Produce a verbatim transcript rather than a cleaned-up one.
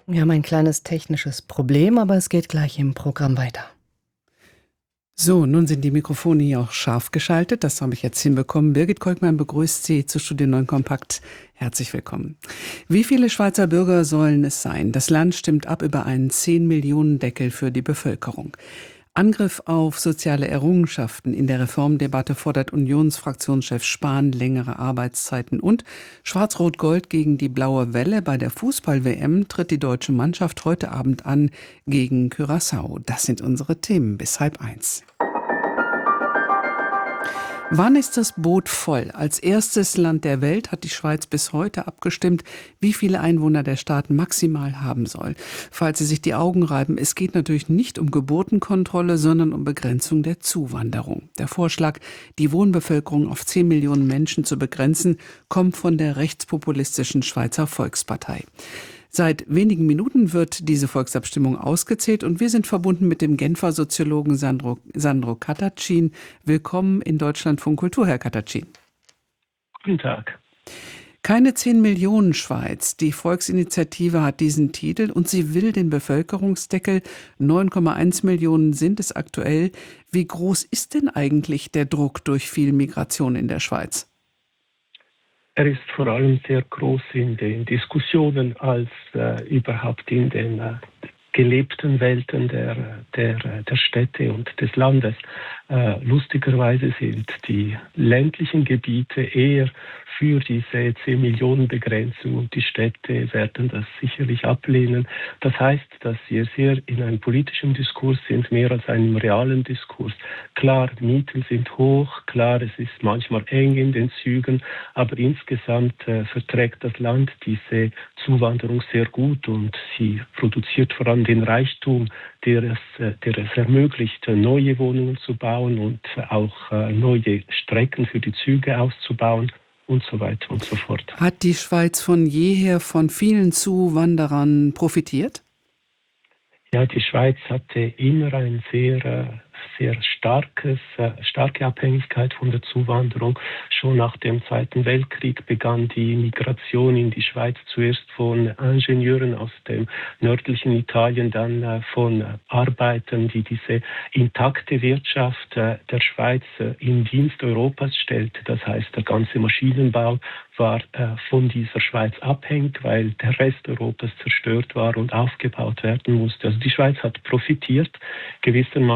Wir haben ein kleines technisches Problem, aber es geht gleich im Programm weiter. So, nun sind die Mikrofone hier auch scharf geschaltet. Das habe ich jetzt hinbekommen. Birgit Kolkmann begrüßt Sie zu Studio neun Kompakt. Herzlich willkommen. Wie viele Schweizer Bürger sollen es sein? Das Land stimmt ab über einen zehn Millionen Deckel für die Bevölkerung. Angriff auf soziale Errungenschaften. In der Reformdebatte fordert Unionsfraktionschef Spahn längere Arbeitszeiten. Und Schwarz-Rot-Gold gegen die blaue Welle. Bei der Fußball-W M tritt die deutsche Mannschaft heute Abend an gegen Curaçao. Das sind unsere Themen bis halb eins. Wann ist das Boot voll? Als erstes Land der Welt hat die Schweiz bis heute abgestimmt, wie viele Einwohner der Staat maximal haben soll. Falls Sie sich die Augen reiben, es geht natürlich nicht um Geburtenkontrolle, sondern um Begrenzung der Zuwanderung. Der Vorschlag, die Wohnbevölkerung auf zehn Millionen Menschen zu begrenzen, kommt von der rechtspopulistischen Schweizer Volkspartei. Seit wenigen Minuten wird diese Volksabstimmung ausgezählt und wir sind verbunden mit dem Genfer Soziologen Sandro, Sandro Kataccin. Willkommen in Deutschlandfunk Kultur, Herr Kataccin. Guten Tag. Keine zehn Millionen Schweiz. Die Volksinitiative hat diesen Titel und sie will den Bevölkerungsdeckel. neun Komma eins Millionen sind es aktuell. Wie groß ist denn eigentlich der Druck durch viel Migration in der Schweiz? Er ist vor allem sehr groß in den Diskussionen als äh, überhaupt in den äh, gelebten Welten der, der, der Städte und des Landes. Äh, lustigerweise sind die ländlichen Gebiete eher für diese zehn Millionen Begrenzung und die Städte werden das sicherlich ablehnen. Das heißt, dass wir sehr in einem politischen Diskurs sind, mehr als einem realen Diskurs. Klar, Mieten sind hoch, klar, es ist manchmal eng in den Zügen, aber insgesamt äh, verträgt das Land diese Zuwanderung sehr gut und sie produziert vor allem den Reichtum, der es, äh, der es ermöglicht, neue Wohnungen zu bauen und auch äh, neue Strecken für die Züge auszubauen. Und so weiter und so fort. Hat die Schweiz von jeher von vielen Zuwanderern profitiert? Ja, die Schweiz hatte immer ein sehr, sehr starkes, starke Abhängigkeit von der Zuwanderung. Schon nach dem Zweiten Weltkrieg begann die Migration in die Schweiz zuerst von Ingenieuren aus dem nördlichen Italien, dann von Arbeitern, die diese intakte Wirtschaft der Schweiz in Dienst Europas stellte. Das heißt, der ganze Maschinenbau war äh, von dieser Schweiz abhängig, weil der Rest Europas zerstört war und aufgebaut werden musste. Also die Schweiz hat profitiert gewissermaßen